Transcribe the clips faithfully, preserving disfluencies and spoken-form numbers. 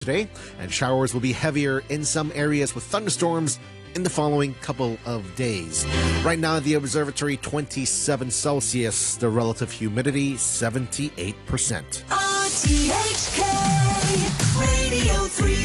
today, and showers will be heavier in some areas with thunderstorms in the following couple of days. Right now at the observatory, twenty-seven Celsius, the relative humidity seventy-eight percent. R T H K Radio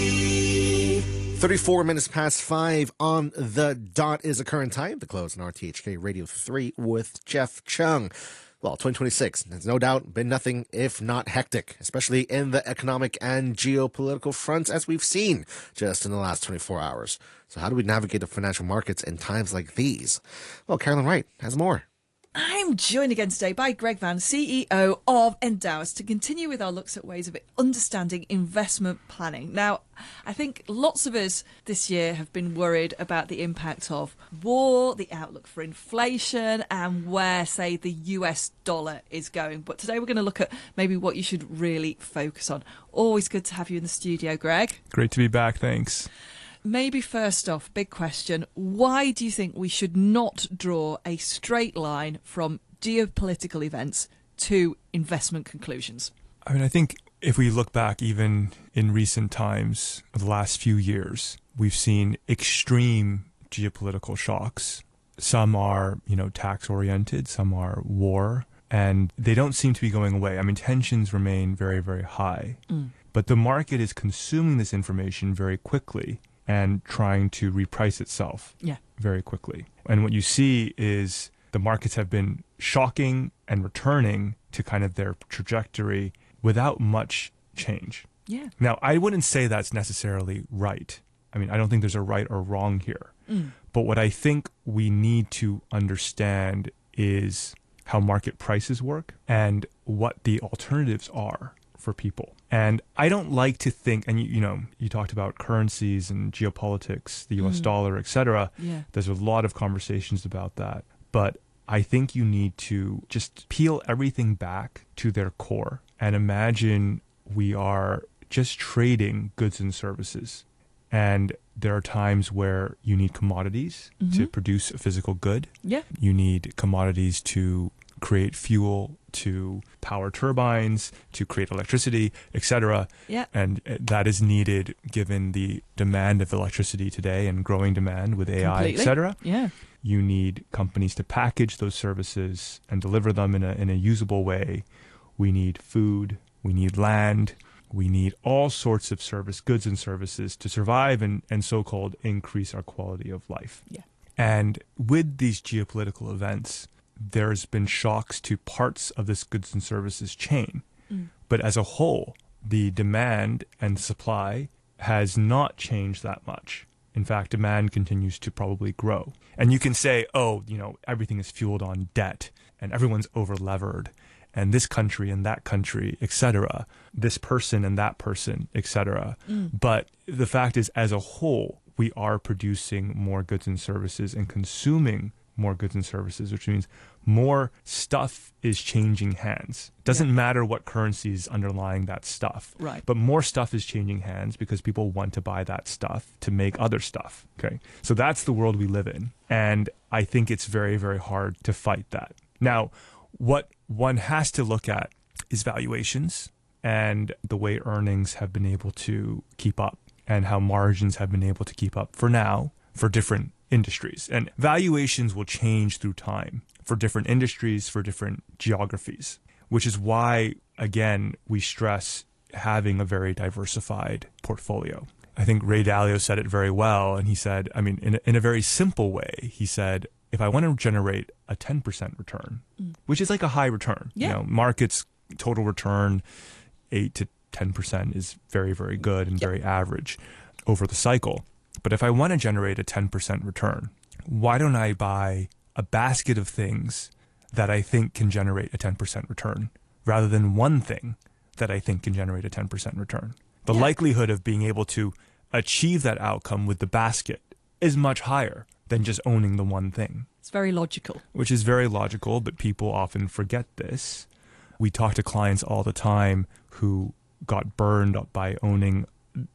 three. thirty-four minutes past five on the dot is the current time. The close on R T H K Radio three with Jeff Chung. Well, twenty twenty-six has no doubt been nothing if not hectic, especially in the economic and geopolitical fronts, as we've seen just in the last twenty-four hours. So how do we navigate the financial markets in times like these? Well, Carolyn Wright has more. I'm joined again today by Greg Van, C E O of Endowus, to continue with our looks at ways of understanding investment planning. Now, I think lots of us this year have been worried about the impact of war, the outlook for inflation, and where, say, the U S dollar is going. But today we're going to look at maybe what you should really focus on. Always good to have you in the studio, Greg. Great to be back, thanks. Maybe first off, big question, why do you think we should not draw a straight line from geopolitical events to investment conclusions? I mean, I think if we look back even in recent times, the last few years, we've seen extreme geopolitical shocks. Some are, you know, tax-oriented, some are war, and they don't seem to be going away. I mean, tensions remain very, very high. Mm. But the market is consuming this information very quickly and trying to reprice itself yeah. very quickly. And what you see is the markets have been shocking and returning to kind of their trajectory without much change. Yeah. Now, I wouldn't say that's necessarily right. I mean, I don't think there's a right or wrong here. Mm. But what I think we need to understand is how market prices work and what the alternatives are for people. And I don't like to think, and you, you know, you talked about currencies and geopolitics, the U S mm. dollar, et cetera. Yeah. There's a lot of conversations about that. But I think you need to just peel everything back to their core and imagine we are just trading goods and services. And there are times where you need commodities mm-hmm. to produce a physical good. Yeah. You need commodities to create fuel, to power turbines, to create electricity, et cetera. Yeah. And that is needed given the demand of electricity today and growing demand with A I, Completely. et cetera. Yeah. You need companies to package those services and deliver them in a in a usable way. We need food. We need land. We need all sorts of service, goods and services to survive and, and so-called increase our quality of life. Yeah. And with these geopolitical events, there's been shocks to parts of this goods and services chain. Mm. But as a whole, the demand and supply has not changed that much. In fact, demand continues to probably grow. And you can say, oh, you know, everything is fueled on debt and everyone's over-levered and this country and that country, et cetera, this person and that person, et cetera. Mm. But the fact is, as a whole, we are producing more goods and services and consuming more goods and services, which means more stuff is changing hands. Doesn't yeah. matter what currency is underlying that stuff. Right. But more stuff is changing hands because people want to buy that stuff to make other stuff. Okay. So that's the world we live in. And I think it's very, very hard to fight that. Now, what one has to look at is valuations and the way earnings have been able to keep up and how margins have been able to keep up for now for different industries. And valuations will change through time for different industries, for different geographies, which is why, again, we stress having a very diversified portfolio. I think Ray Dalio said it very well. And he said, I mean, in a, in a very simple way, he said, if I want to generate a ten percent return, mm. which is like a high return, yeah. you know, markets total return, eight to ten percent is very, very good and yep. very average over the cycle. But if I want to generate a ten percent return, why don't I buy a basket of things that I think can generate a ten percent return rather than one thing that I think can generate a ten percent return? The yeah. likelihood of being able to achieve that outcome with the basket is much higher than just owning the one thing. It's very logical. Which is very logical, but people often forget this. We talk to clients all the time who got burned by owning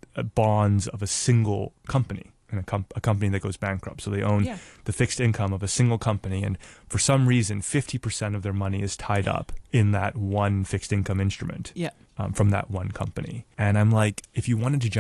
bonds of a single company, and a, com- a company that goes bankrupt. So they own yeah. the fixed income of a single company, and for some reason, fifty percent of their money is tied up in that one fixed income instrument. Yeah. um, from that one company. And I'm like, if you wanted to